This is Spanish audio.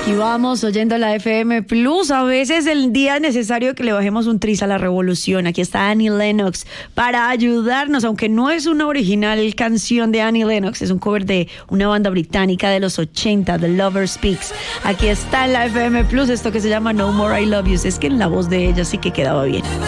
Aquí vamos oyendo la FM Plus. A veces el día es necesario que le bajemos un tris a la revolución. Aquí está Annie Lennox para ayudarnos, aunque no es una original canción de Annie Lennox, es un cover de una banda británica de los 80, The Lover Speaks. Aquí está en la FM Plus esto que se llama No More I Love You. Es que en la voz de ella sí que quedaba bien.